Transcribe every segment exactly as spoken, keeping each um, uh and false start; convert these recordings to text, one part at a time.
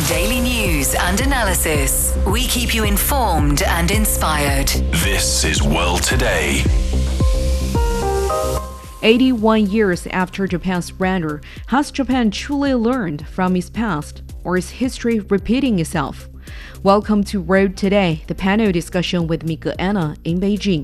Daily news and analysis. We keep you informed and inspired. This is World Today. eighty-one years after Japan's surrender, has Japan truly learned from its past, or is history repeating itself? Welcome to World Today, the panel discussion with Mika Anna in Beijing.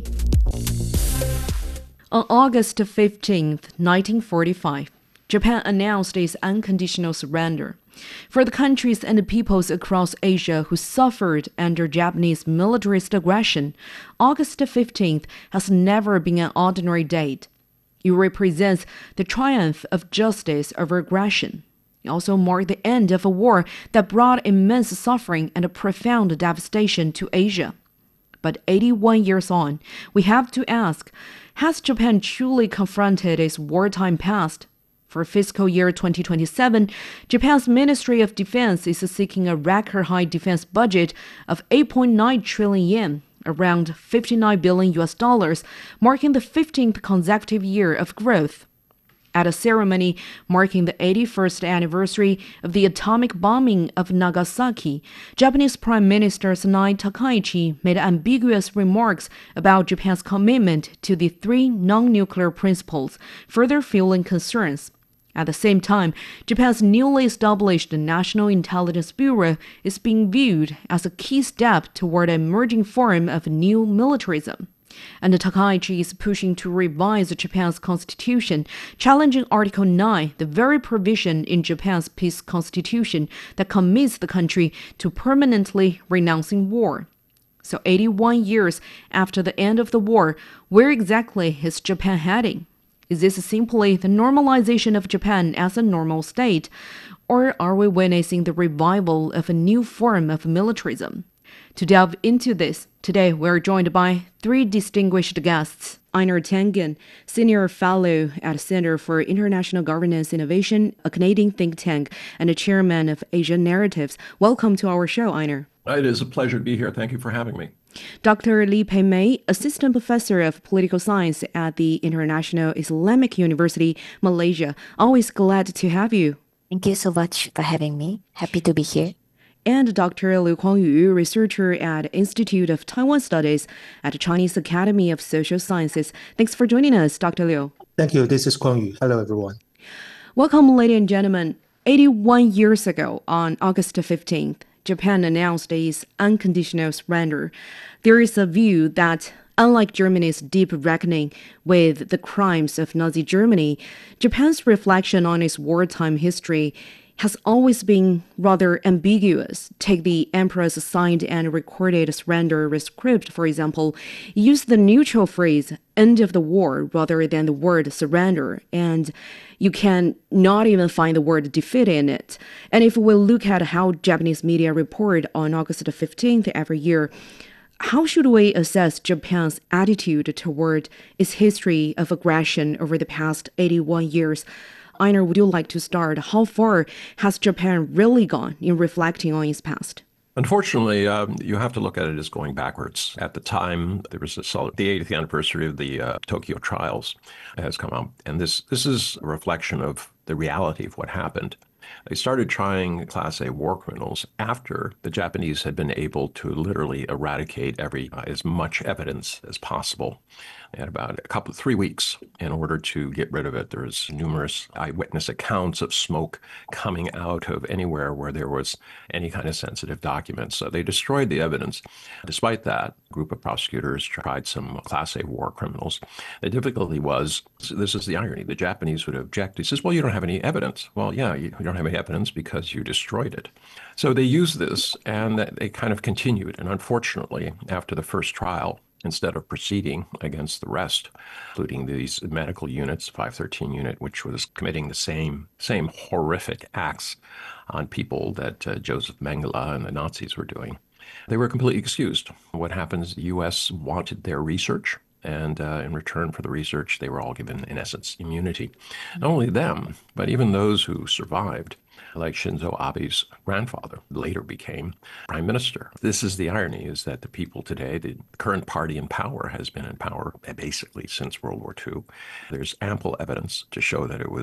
On August fifteenth, nineteen forty-five, Japan announced its unconditional surrender. For the countries and the peoples across Asia who suffered under Japanese militarist aggression, August fifteenth has never been an ordinary date. It represents the triumph of justice over aggression. It also marked the end of a war that brought immense suffering and a profound devastation to Asia. But eighty-one years on, we have to ask, has Japan truly confronted its wartime past? For fiscal year twenty twenty-seven, Japan's Ministry of Defense is seeking a record-high defense budget of eight point nine trillion yen, around fifty-nine billion U S dollars, marking the fifteenth consecutive year of growth. At a ceremony marking the eighty-first anniversary of the atomic bombing of Nagasaki, Japanese Prime Minister Sanai Takaichi made ambiguous remarks about Japan's commitment to the three non-nuclear principles, further fueling concerns. At the same time, Japan's newly established National Intelligence Bureau is being viewed as a key step toward an emerging form of new militarism. And Takaichi is pushing to revise Japan's constitution, challenging Article nine, the very provision in Japan's peace constitution that commits the country to permanently renouncing war. So eighty-one years after the end of the war, where exactly is Japan heading? Is this simply the normalization of Japan as a normal state, or are we witnessing the revival of a new form of militarism? To delve into this, today we're joined by three distinguished guests. Einar Tangen, Senior Fellow at Center for International Governance Innovation, a Canadian think tank, and the Chairman of Asia Narratives. Welcome to our show, Einar. It is a pleasure to be here. Thank you for having me. Doctor Li Pei-mei, Assistant Professor of Political Science at the International Islamic University, Malaysia. Always glad to have you. Thank you so much for having me. Happy to be here. And Doctor Liu Kuangyu, researcher at Institute of Taiwan Studies at the Chinese Academy of Social Sciences. Thanks for joining us, Doctor Liu. Thank you. This is Kuangyu. Hello, everyone. Welcome, ladies and gentlemen. eighty-one years ago, on August fifteenth, Japan announced its unconditional surrender. There is a view that, unlike Germany's deep reckoning with the crimes of Nazi Germany, Japan's reflection on its wartime history has always been rather ambiguous. Take the emperor's signed and recorded surrender rescript, for example. Use the neutral phrase, end of the war, rather than the word surrender, and you can not even find the word defeat in it. And if we look at how Japanese media report on August fifteenth every year, how should we assess Japan's attitude toward its history of aggression over the past eighty-one years? Einar, would you like to start? How far has Japan really gone in reflecting on its past? Unfortunately, um, you have to look at it as going backwards. At the time, there was a, the eightieth anniversary of the uh, Tokyo trials has come out. And this, this is a reflection of the reality of what happened. They started trying Class A war criminals after the Japanese had been able to literally eradicate every uh, as much evidence as possible. They had about a couple, three weeks in order to get rid of it. There was numerous eyewitness accounts of smoke coming out of anywhere where there was any kind of sensitive documents. So they destroyed the evidence. Despite that, a group of prosecutors tried some Class A war criminals. The difficulty was, this is the irony, the Japanese would object. He says, well, you don't have any evidence. Well, yeah, you don't have any evidence because you destroyed it. So they used this, and they kind of continued. And unfortunately, after the first trial, instead of proceeding against the rest, including these medical units, five thirteen unit, which was committing the same same horrific acts on people that uh, Joseph Mengele and the Nazis were doing, they were completely excused. What happens, the U S wanted their research, and uh, in return for the research, they were all given, in essence, immunity. Not only them, but even those who survived, like Shinzo Abe's grandfather, later became prime minister. This is the irony, is that the people today, the current party in power has been in power basically since World War Two. There's ample evidence to show that it was